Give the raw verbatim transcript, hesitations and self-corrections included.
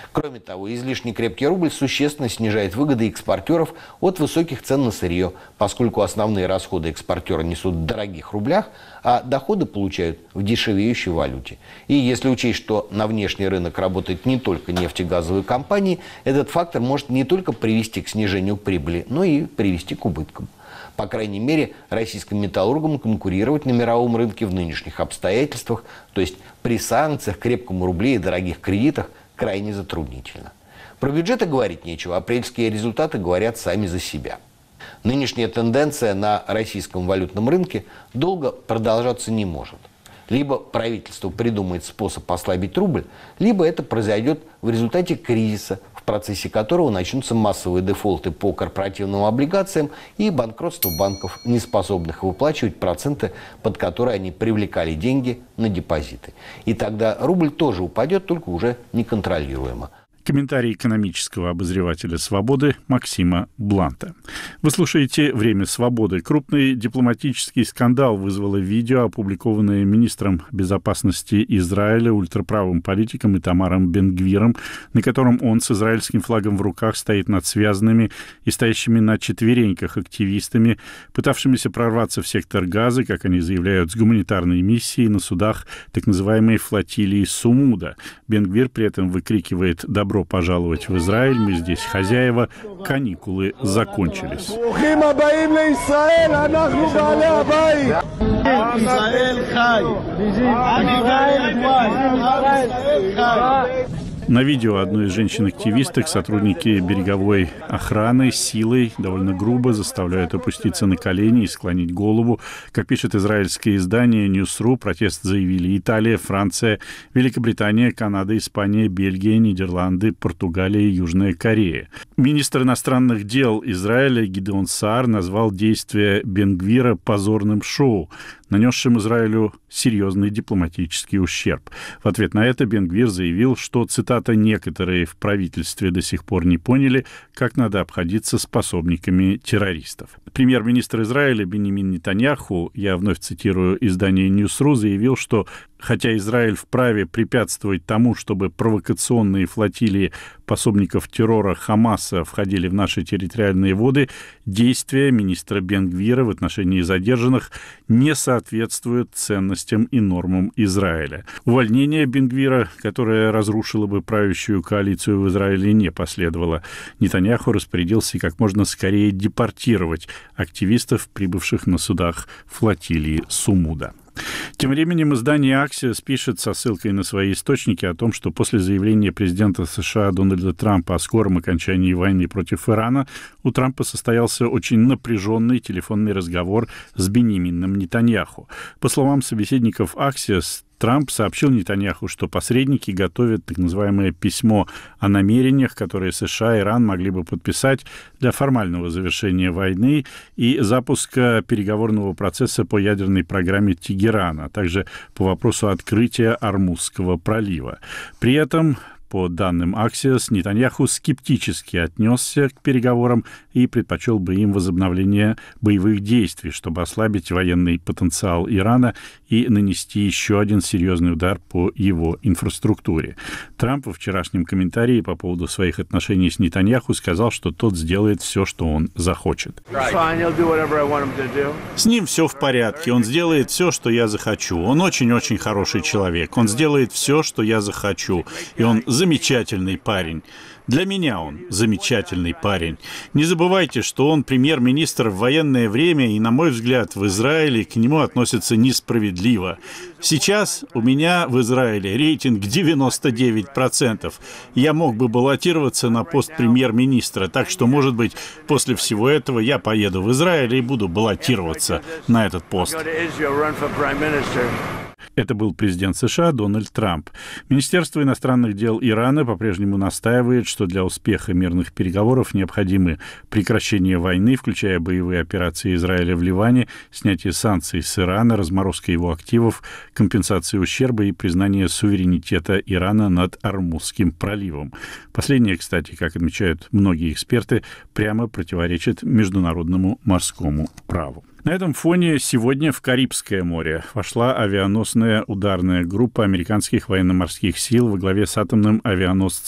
Кроме того, излишне крепкий рубль существенно снижает выгоды экспортеров от высоких цен на сырье, поскольку основные расходы экспортера несут в дорогих рублях, а доходы получают в дешевеющей валюте. И если учесть, что на внешний рынок работают не только нефтегазовые компании, этот фактор может не только привести к снижению прибыли, но и привести к убыткам. По крайней мере, российским металлургам конкурировать на мировом рынке в нынешних обстоятельствах, то есть при санкциях, крепком рубле и дорогих кредитах, крайне затруднительно. Про бюджеты говорить нечего, апрельские результаты говорят сами за себя. Нынешняя тенденция на российском валютном рынке долго продолжаться не может. Либо правительство придумает способ ослабить рубль, либо это произойдет в результате кризиса, в процессе которого начнутся массовые дефолты по корпоративным облигациям и банкротство банков, не способных выплачивать проценты, под которые они привлекали деньги на депозиты. И тогда рубль тоже упадет, только уже неконтролируемо. Комментарий экономического обозревателя «Свободы» Максима Бланта. Вы слушаете «Время свободы». Крупный дипломатический скандал вызвало видео, опубликованное министром безопасности Израиля, ультраправым политиком Итамаром Бен-Гвиром, на котором он с израильским флагом в руках стоит над связанными и стоящими на четвереньках активистами, пытавшимися прорваться в сектор Газы, как они заявляют, с гуманитарной миссией на судах так называемой флотилии Сумуда. Бен-Гвир при этом выкрикивает «Добро пожаловать в Израиль, мы здесь хозяева, каникулы закончились». На видео одной из женщин-активисток сотрудники береговой охраны силой довольно грубо заставляют опуститься на колени и склонить голову. Как пишет израильское издание Ньюс.ру, протест заявили Италия, Франция, Великобритания, Канада, Испания, Бельгия, Нидерланды, Португалия и Южная Корея. Министр иностранных дел Израиля Гидеон Саар назвал действия Бен-Гвира позорным шоу, нанесшим Израилю серьезный дипломатический ущерб. В ответ на это Бен-Гвир заявил, что, цитата, «некоторые в правительстве до сих пор не поняли, как надо обходиться с пособниками террористов». Премьер-министр Израиля Биньямин Нетаньяху, я вновь цитирую издание Ньюс.ру, заявил, что хотя Израиль вправе препятствовать тому, чтобы провокационные флотилии пособников террора Хамаса входили в наши территориальные воды, действия министра Бен-Гвира в отношении задержанных не соответствуют ценностям и нормам Израиля. Увольнение Бен-Гвира, которое разрушило бы правящую коалицию в Израиле, не последовало. Нетаньяху распорядился как можно скорее депортировать активистов, прибывших на судах флотилии Сумуда. Тем временем издание «Аксиос» пишет со ссылкой на свои источники о том, что после заявления президента США Дональда Трампа о скором окончании войны против Ирана у Трампа состоялся очень напряженный телефонный разговор с Биньямином Нетаньяху. По словам собеседников «Аксиос», Трамп сообщил Нетаньяху, что посредники готовят так называемое письмо о намерениях, которые США и Иран могли бы подписать для формального завершения войны и запуска переговорного процесса по ядерной программе Тегерана, а также по вопросу открытия Ормузского пролива. При этом, по данным Аксиос, Нетаньяху скептически отнесся к переговорам и предпочел бы им возобновление боевых действий, чтобы ослабить военный потенциал Ирана и нанести еще один серьезный удар по его инфраструктуре. Трамп во вчерашнем комментарии по поводу своих отношений с Нетаньяху сказал, что тот сделает все, что он захочет. С ним все в порядке, он сделает все, что я захочу. Он очень-очень хороший человек, он сделает все, что я захочу, и он замечательный парень. Для меня он замечательный парень. Не забывайте, что он премьер-министр в военное время, и, на мой взгляд, в Израиле к нему относятся несправедливо. Сейчас у меня в Израиле рейтинг девяносто девять процентов. Я мог бы баллотироваться на пост премьер-министра, так что, может быть, после всего этого я поеду в Израиль и буду баллотироваться на этот пост. Это был президент США Дональд Трамп. Министерство иностранных дел Ирана по-прежнему настаивает, что для успеха мирных переговоров необходимы прекращение войны, включая боевые операции Израиля в Ливане, снятие санкций с Ирана, разморозка его активов, компенсация ущерба и признание суверенитета Ирана над Ормузским проливом. Последнее, кстати, как отмечают многие эксперты, прямо противоречит международному морскому праву. На этом фоне сегодня в Карибское море вошла авианосная ударная группа американских военно-морских сил во главе с атомным авианосцем